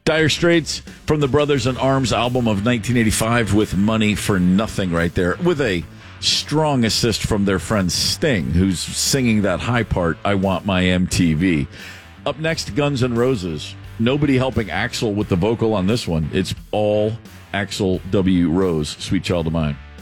Dire Straits from the Brothers in Arms album of 1985 with Money for Nothing right there, with a strong assist from their friend Sting, who's singing that high part, I Want My MTV. Up next, Guns N' Roses. Nobody helping Axl with the vocal on this one. It's all Axl W. Rose, Sweet Child of Mine.